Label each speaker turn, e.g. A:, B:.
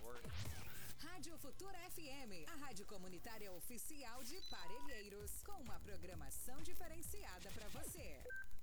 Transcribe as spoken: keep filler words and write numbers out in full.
A: work.
B: Rádio Futura F M, a rádio comunitária oficial de Parelheiros, com uma programação diferenciada para você.